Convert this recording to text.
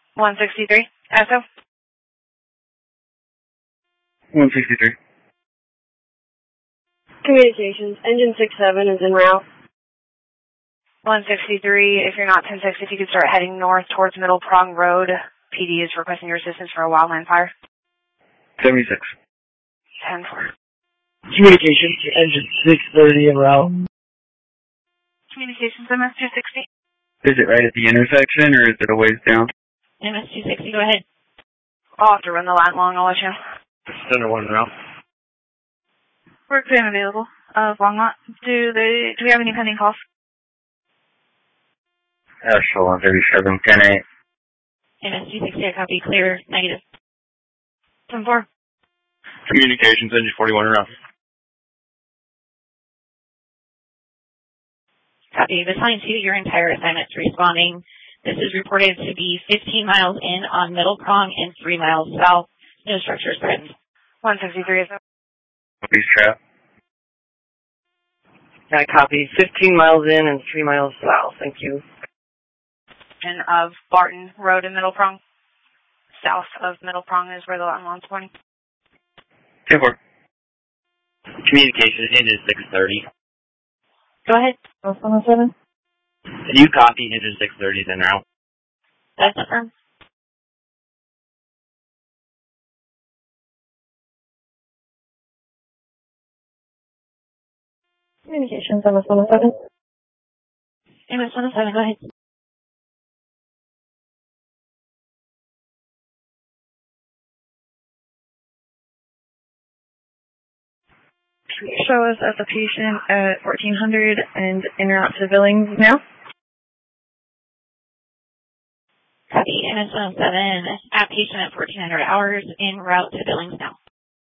163. Echo. 163. Communications, engine 67 is en route. 163, if you're not 10-6, if you could start heading north towards Middle Prong Road. PD is requesting your assistance for a wildland fire. 76. 10-4. Communications, engine 630 en route. Communications, MS-260. Is it right at the intersection, or is it a ways down? MS-260, go ahead. I'll have to run the line long, I'll let you know. Center 1 en route. Work plan available. Longmont. Do we have any pending calls? Asheville 137, 10-8. MS-260, I copy. Clear. Negative. 10-4. Communications, engine 41 en route. Copy. Battalion 2, your entire assignment's responding. This is reported to be 15 miles in on Middle Prong and 3 miles south. No structures threatened. 163 is up. Please trap. I copy. 15 miles in and 3 miles south. Thank you. And of Barton Road in Middle Prong. South of Middle Prong is where the line line's pointing. 10-4. Communications, engine 630. Go ahead. 107. Can you copy engine 630 en route? That's confirmed. Communications, MS-107. MS-107, go ahead. Show us as a patient at 1400 and en route to Billings now. Copy. MS-107, at patient at 1400 hours, en route to Billings now.